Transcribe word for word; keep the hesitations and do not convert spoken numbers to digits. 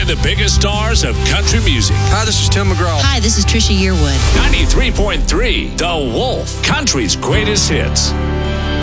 and the biggest stars of country music. Hi, this is Tim McGraw. Hi, this is Trisha Yearwood. ninety-three point three, The Wolf, country's greatest hits.